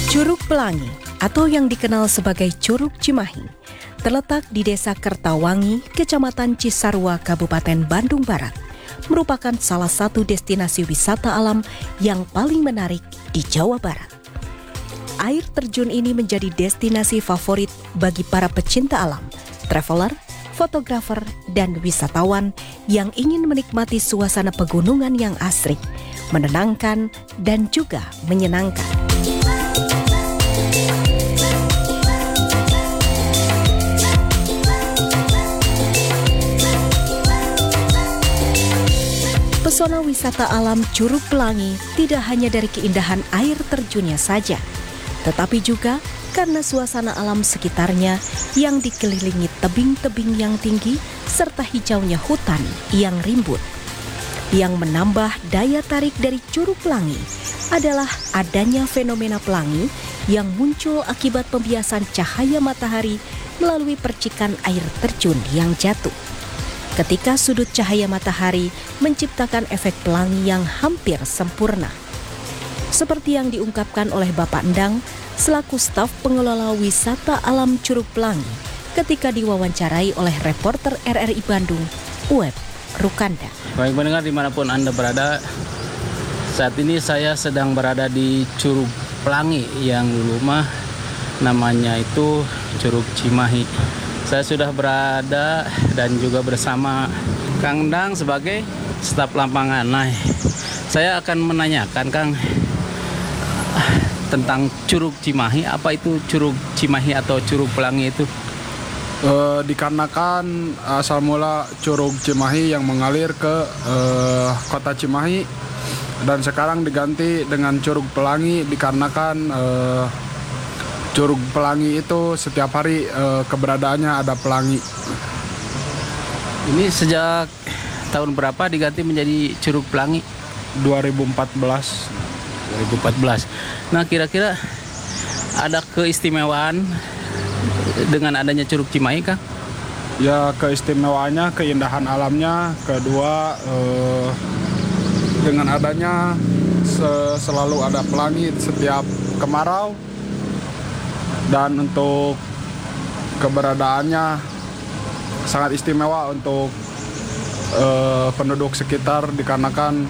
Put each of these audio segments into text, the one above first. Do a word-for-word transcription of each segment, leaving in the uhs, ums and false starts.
Curug Pelangi atau yang dikenal sebagai Curug Cimahi terletak di Desa Kertawangi, Kecamatan Cisarua, Kabupaten Bandung Barat, merupakan salah satu destinasi wisata alam yang paling menarik di Jawa Barat. Air terjun ini menjadi destinasi favorit bagi para pecinta alam, traveler, fotografer, dan wisatawan yang ingin menikmati suasana pegunungan yang asri, menenangkan, dan juga menyenangkan. Pesona wisata alam Curug Pelangi tidak hanya dari keindahan air terjunnya saja, tetapi juga karena suasana alam sekitarnya yang dikelilingi tebing-tebing yang tinggi serta hijaunya hutan yang rimbun. Yang menambah daya tarik dari Curug Pelangi adalah adanya fenomena pelangi yang muncul akibat pembiasan cahaya matahari melalui percikan air terjun yang jatuh. Ketika sudut cahaya matahari menciptakan efek pelangi yang hampir sempurna. Seperti yang diungkapkan oleh Bapak Endang selaku staf pengelola wisata alam Curug Pelangi ketika diwawancarai oleh reporter R R I Bandung, Uweb Rukanda. Baik pendengar dimanapun Anda berada, saat ini saya sedang berada di Curug Pelangi yang dulu mah namanya itu Curug Cimahi. Saya sudah berada dan juga bersama Kang Dang sebagai staf lapangan. Nah, saya akan menanyakan Kang tentang Curug Cimahi. Apa itu Curug Cimahi atau Curug Pelangi itu? Uh, dikarenakan asal mula Curug Cimahi yang mengalir ke uh, kota Cimahi dan sekarang diganti dengan Curug Pelangi dikarenakan uh, Curug Pelangi itu setiap hari uh, keberadaannya ada pelangi. Ini sejak tahun berapa diganti menjadi Curug Pelangi? dua ribu empat belas. dua ribu empat belas. Nah, kira-kira ada keistimewaan dengan adanya Curug Cimahi, Kang? Ya, keistimewaannya keindahan alamnya, kedua uh, dengan adanya se- selalu ada pelangi setiap kemarau. Dan untuk keberadaannya sangat istimewa untuk uh, penduduk sekitar dikarenakan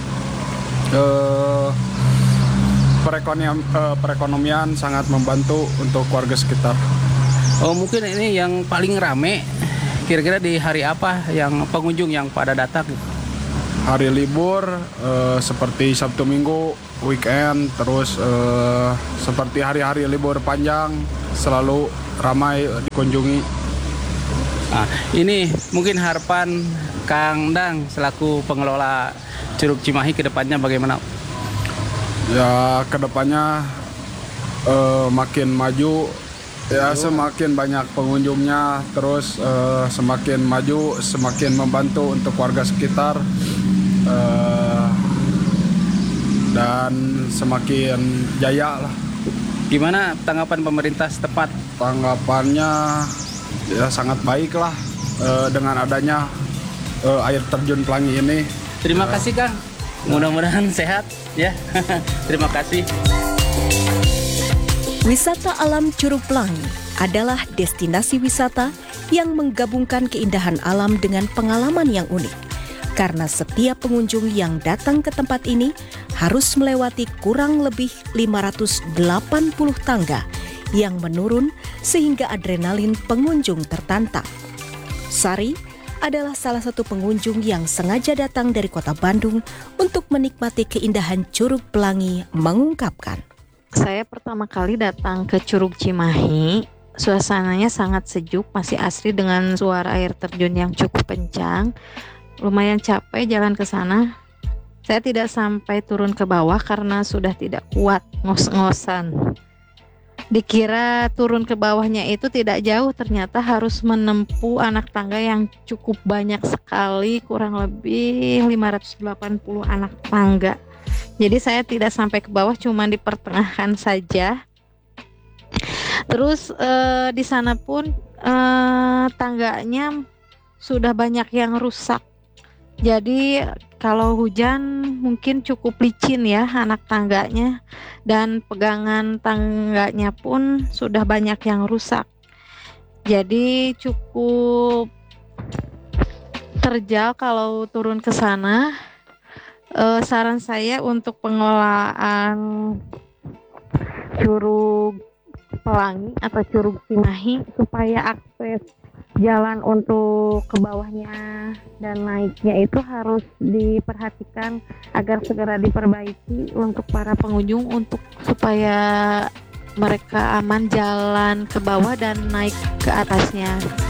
uh, perekonomian, uh, perekonomian sangat membantu untuk warga sekitar. Oh, mungkin ini yang paling rame kira-kira di hari apa yang pengunjung yang pada datang? Hari libur uh, seperti Sabtu Minggu, weekend, terus uh, seperti hari-hari libur panjang selalu ramai dikunjungi. Nah, ini mungkin harapan Kang Dang selaku pengelola Curug Cimahi ke depannya bagaimana? Ya, ke depannya uh, makin maju, ya semakin banyak pengunjungnya, terus uh, semakin maju, semakin membantu untuk warga sekitar. Uh, dan semakin jaya lah. Gimana tanggapan pemerintah setempat? Tanggapannya ya sangat baik lah uh, dengan adanya uh, air terjun Pelangi ini. Terima uh, kasih Kang. Mudah-mudahan sehat ya. Terima kasih. Wisata alam Curug Pelangi adalah destinasi wisata yang menggabungkan keindahan alam dengan pengalaman yang unik. Karena setiap pengunjung yang datang ke tempat ini harus melewati kurang lebih lima ratus delapan puluh tangga yang menurun sehingga adrenalin pengunjung tertantang. Sari adalah salah satu pengunjung yang sengaja datang dari kota Bandung untuk menikmati keindahan Curug Pelangi mengungkapkan. Saya pertama kali datang ke Curug Cimahi, suasananya sangat sejuk, masih asri dengan suara air terjun yang cukup kencang. Lumayan capek jalan ke sana. Saya tidak sampai turun ke bawah karena sudah tidak kuat ngos-ngosan. Dikira turun ke bawahnya itu tidak jauh, ternyata harus menempuh anak tangga yang cukup banyak sekali, kurang lebih lima ratus delapan puluh anak tangga. Jadi saya tidak sampai ke bawah, cuma di pertengahan saja. Terus eh, di sana pun eh, tangganya sudah banyak yang rusak. Jadi kalau hujan mungkin cukup licin ya anak tangganya, dan pegangan tangganya pun sudah banyak yang rusak. Jadi cukup terjal kalau turun ke sana. Eh, saran saya untuk pengelolaan Curug Pelangi atau Curug Cimahi supaya akses jalan untuk ke bawahnya dan naiknya itu harus diperhatikan agar segera diperbaiki untuk para pengunjung, untuk supaya mereka aman jalan ke bawah dan naik ke atasnya.